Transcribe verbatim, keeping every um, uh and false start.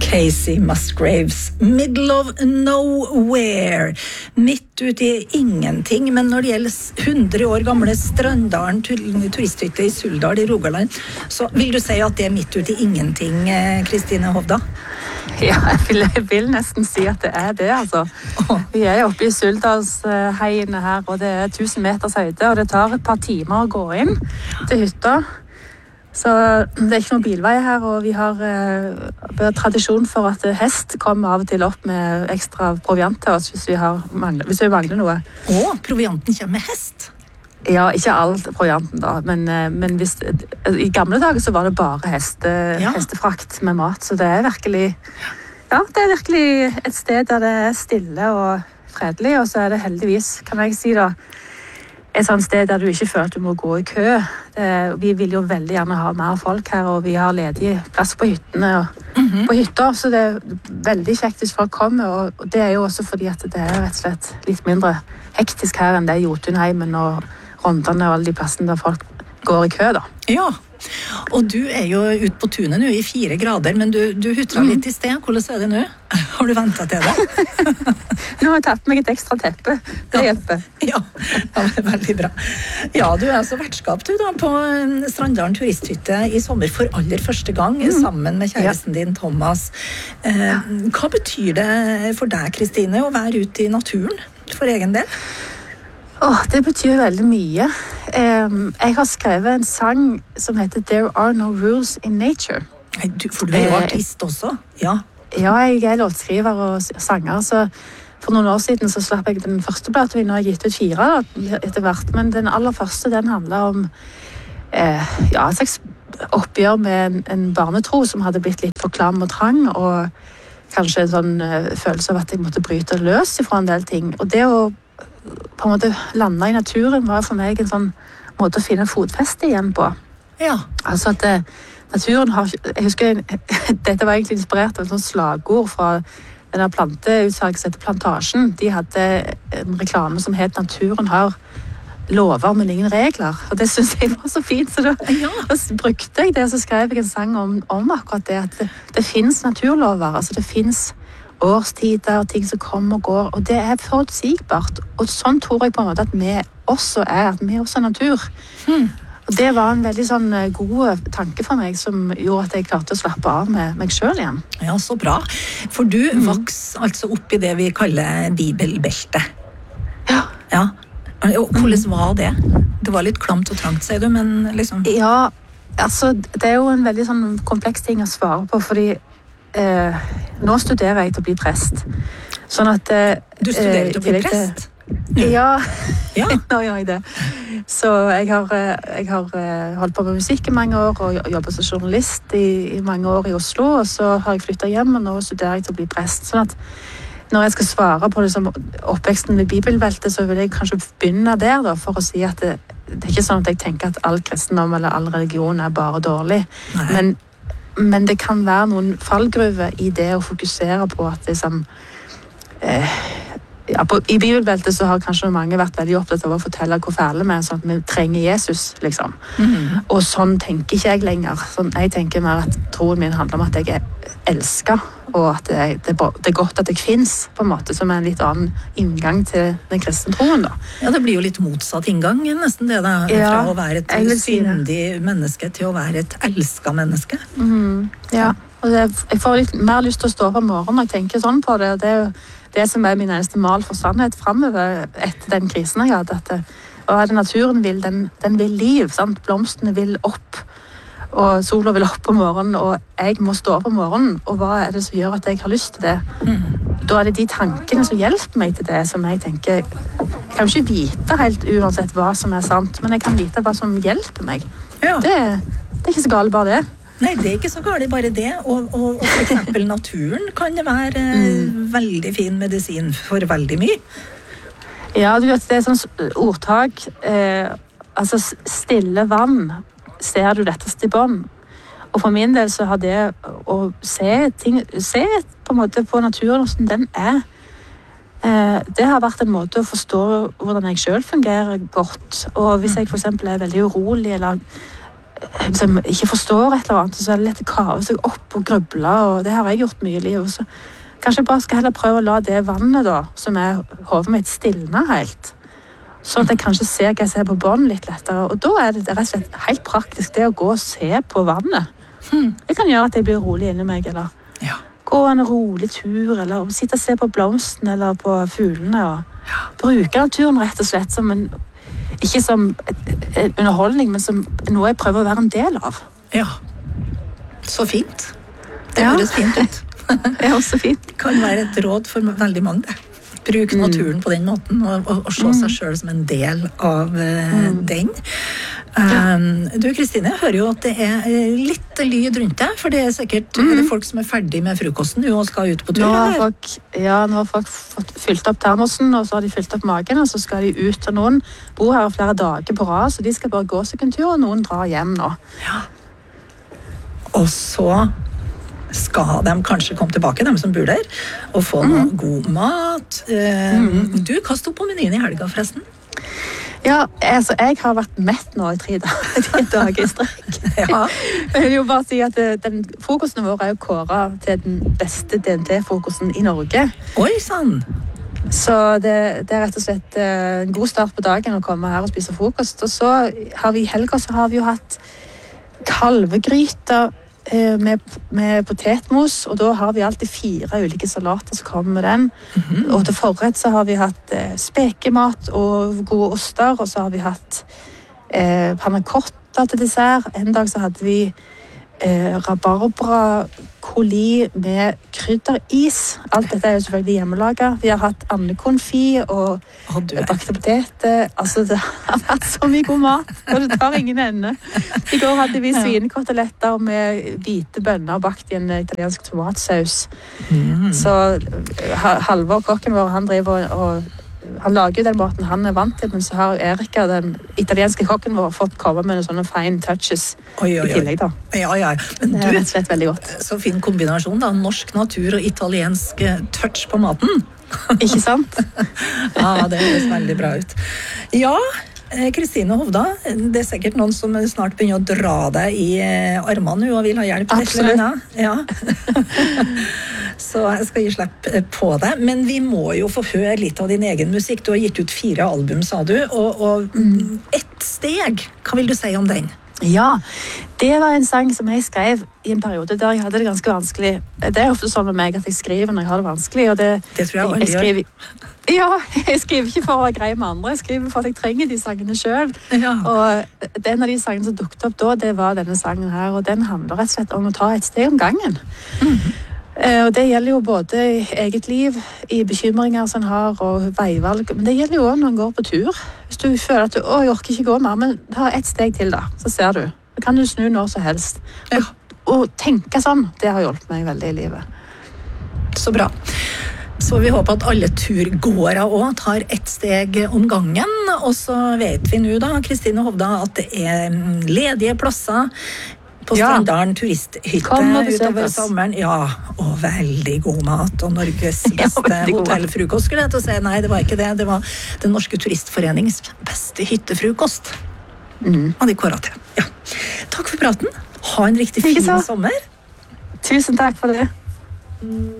Casey Musgraves, Middle of Nowhere, midt ute i ingenting, men når det gjelder hundre år gamle Strandalen turisthytte i Suldal i Rogaland, så vil du si at det er midt ute i ingenting, Kristine Hovda? Ja, jeg vil, jeg vil nesten si at det er det, altså. Vi er oppe i Suldalsheiene her, og det er tusen meters høyde, og det tar et par timer å gå inn til hytta. Så det er ikke noen bilvei her, og vi har eh, tradisjon for at hest kommer av og til opp med ekstra proviant til oss hvis vi, har mangler, hvis vi mangler noe. Å, provianten kommer med hest? Ja, ikke all provianten da, men, men hvis, i gamle dager så var det bare heste, ja. hestefrakt med mat, så det er virkelig, ja, det er virkelig et sted der det er stille og fredelig, og så er det heldigvis, kan jeg si da, et sånt sted der du ikke føler at du må gå i kø. Det, vi vil jo veldig gjerne ha mer folk her, og vi har ledig plass på hyttene og mm-hmm. på hytter, så det er veldig kjekt hvis folk kommer, og, og det er jo også fordi at det er rett og slett litt mindre hektisk her enn det er Jotunheimen og Rondane og alle de plassene der folk går i kø da. Ja, og du er jo ute på tunet nå i fire grader, men du, du hutra litt i sted. Hvordan er det nå? Har du ventet til det? Nå har jeg tatt meg et ekstra teppe. Det hjelper. Ja, ja, det er veldig bra. Ja, du er altså vertskap du da på Strandalen turisthytte i sommer for aller første gang, mm. sammen med kjæresten din, Thomas. Eh, hva betyr det for deg, Kristine, å være ute i naturen for egen del? Åh, det betyr veldig mye. Um, jeg har skrevet en sang som heter There Are No Rules in Nature. Du, for du er jo artist også, ja. Ja, jeg er låtskriver og sanger, så for noen år siden så slapp jeg den første platen. Nå har jeg gitt ut fire etter hvert, men den aller første den handler om eh, ja, et slags oppgjør med en, en barnetro som hadde blitt litt for klam og trang, og kanskje en sånn uh, følelse av at jeg måtte bryte løs ifra en del ting. Og det å på en måte lande i naturen var for meg en sånn måte å finne fotfeste igjen på. Ja. Altså at eh, naturen har, jeg husker, dette var egentlig inspirert av et sånt slagord fra denne planteutsalget som heter Plantasjen. De hadde en reklame som het Naturen har lover, men ingen regler. Og det synes jeg var så fint, så da, ja. da brukte jeg det, og så skrev jeg en sang om, om akkurat det, at det, det finnes naturlover, altså det finnes årstider og ting som kommer og går, og det er forutsigbart. Og sånn tror jeg på en måte at vi også er, at vi også er natur. Hmm. Og det var en veldig sånn god tanke for meg, som gjorde at jeg klarte å slappe av med meg selv igjen. Ja, så bra. For du mm. vokser altså opp i det vi kaller bibelbeltet. Ja. Ja. Og hvordan var det? Det var litt klamt og trangt, sier du, men liksom... Ja, altså, det er jo en veldig sånn kompleks ting å svare på, fordi Eh, nå studerer jeg til å bli prest. Sånn at eh, Du studerer til å bli prest? Til, ja, ja. nå gjør jeg det. Så jeg har, jeg har holdt på med musikk i mange år og jobbet som journalist i, i mange år i Oslo, og så har jeg flyttet hjem, og nå studerer jeg til å bli prest. Sånn at når jeg skal svare på liksom, oppveksten med bibelbeltet, så vil jeg kanskje begynne der da, for å si at det, det er ikke sånn at jeg tenker at all kristendom eller all religion er bare dårlig. Nei. Men Men det kan være noen fallgruver i det å fokusere på at liksom, eh, ja, på, i bibelbeltet så har kanskje mange vært veldig opptatt av å fortelle hvor fæle vi er, sånn at vi trenger Jesus, liksom. Mm. Og sånn tenker ikke jeg lenger. Sånn, jeg tenker mer at troen min handler om at jeg er elsket, og at det, det, det er godt at jeg finnes, på en måte, som er en litt annen inngang til den kristne troen, da. Ja, det blir jo litt motsatt inngang, nesten det da, ja, fra å være et syndig menneske til å være et elsket menneske. Mm, ja, og det, jeg får litt mer lyst til å stå opp om morgenen og tenke sånn på det, og det er jo det som er min eneste mal for sannhet fremover etter den krisen jeg hadde, at hva er det naturen vil, den, den vil liv, sant? Blomstene vil opp, og sola vil opp om morgenen, og jeg må stå opp om morgenen, og hva er det som gjør at jeg har lyst til det? Mm. Da er det de tankene som hjelper meg til det, som jeg tenker, jeg kan ikke vite helt uansett hva som er sant, men jeg kan vite hva som hjelper meg. Ja. Det, det er ikke så galt bare det. Nei, det er ikke så galt bare det, og, og, og for eksempel naturen kan det være mm. veldig fin medisin for veldig mye. Ja, du vet, det er sånn ordtak, eh, altså stille vann, ser du lettest i bånd. Og for min del så har det å se ting, se på en måte på naturen som den er, eh, det har vært en måte å forstå hvordan jeg selv fungerer godt. Og hvis jeg for eksempel er veldig urolig, eller som ikke forstår et eller annet, så er det lett å kave seg opp og gruble, og det har jeg gjort mye i livet. Så kanskje jeg bare skal heller prøve å la det vannet da, som er hodet mitt, stilne helt. Sånn at jeg kanskje ser hva jeg ser på bånd litt lettere. Og da er det rett og slett helt praktisk det å gå og se på vannet. Hmm. Det kan gjøre at jeg blir rolig inni meg, eller Ja. gå en rolig tur, eller sitte og se på blomsten, eller på fuglene, og bruke naturen rett og slett som en, ikke som en underholdning, men som noe jeg prøver å være en del av. Ja. Så fint. Det Ja. høres fint ut. Det er også fint. Kan være et råd for veldig mange, det. Bruk naturen på den måten, og, og, og se seg selv som en del av uh, den. Um, du, Kristine, jeg hører jo at det er eh, litt lyd rundt deg, for det er sikkert er det folk som er ferdig med frokosten nå og skal ut på tur. Nå har eller? folk, ja, nå har folk fått fylt opp termosen, og så har de fylt opp magen, og så skal de ut, og noen bor her flere dager på rad, så de skal bare gå seg en tur, og noen drar hjem nå. Ja. Og så skal de kanskje komme tilbake, de som bor der, og få noe god mat. Uh, Du, hva stod på menyen i helga, forresten? Ja, altså, jeg har vært mett nå i tre dager, tre dager i strekk. Ja. Jeg vil jo bare si at eh, den frokosten vår er jo kåret til den beste D N T-frokosten i Norge. Oi, sann! Så det, det er rett og slett eh, en god start på dagen å komme her og spise frokost. Og så har vi i helga så har vi jo hatt kalvegryter eh, med, med potetmos, og da har vi alltid fire ulike salater som kommer med den. Mhm. Og til forrett så har vi hatt eh, spekemat og gode oster, og så har vi hatt eh, panna cotta til dessert. En dag så hadde vi eh, rabarbra koli med krydderis. Alt dette er jo selvfølgelig hjemmelaget. Vi har hatt andekonfi og Å, du er bakte poteter. Altså, det har vært så mye god mat, og det tar ingen ende. I går hadde vi svinekoteletter med hvite bønner bakt i en italiensk tomatsaus. Mm. Så Ha- Halvor, kokken vår, han driver og, og han lager jo den maten han er vant til, men så har Erika, den italienske kokken vår, fått komme med noen sånne fine touches Oi, oi, i oi. tillegg, da. Ja, ja. Men Det er rett du, og slett veldig godt. så fin kombinasjon, da. Norsk natur og italiensk eh, touch på maten. Ikke sant? Ja, det høres veldig bra ut. Ja, eh, Kristine Hovda, det er sikkert noen som snart begynner å dra deg i eh, armene og vil ha hjelp til et eller annet. Ja. Så jeg skal gi slipp eh, på det. Men vi må jo få høre litt av din egen musikk. Du har gitt ut fire album, sa du, og, og mm, ett steg. Hva vil du si om den? Ja, det var en sang som jeg skrev i en periode der jeg hadde det ganske vanskelig. Det er ofte sånn med meg at jeg skriver når jeg har det vanskelig, og det, Det tror jeg alle gjør. skriver, ja, jeg skriver ikke for å være grei med andre, jeg skriver for at jeg trenger de sangene selv. Ja. Og en av de sangene som dukket opp da, det var denne sangen her, og den handler rett og slett om å ta et steg om gangen. Eh, Og det gjelder jo både i eget liv, i bekymringer som en har, og veivalg, men det gjelder jo også når en går på tur. Hvis du føler at du, å, jeg orker ikke gå mer, men ta et steg til da, så ser du. Da kan du snu når som helst. Ja. Og, og tenke sånn, det har hjulpet meg veldig i livet. Så bra. Så vi håper at alle turgåere også tar ett steg om gangen. Og så vet vi nå da, Kristine Hovda, at det er mm, ledige plasser på Ja. Strandalen turisthytte Kom og besøk utover oss. sommeren. Ja, og veldig god mat, og Norges Ja, beste veldig god mat. hotellfrokost, skulle jeg til å si. Nei, det var ikke det. Det var Den Norske Turistforenings beste hyttefrokost. Mm. Og de kåret til. Ja. Takk for praten. Ha en riktig Ikke fin så. sommer. Tusen takk for det.